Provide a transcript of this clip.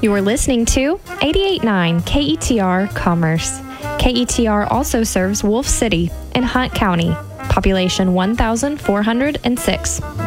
You're listening to 88.9 KETR Commerce. KETR also serves Wolf City in Hunt County, population 1,406.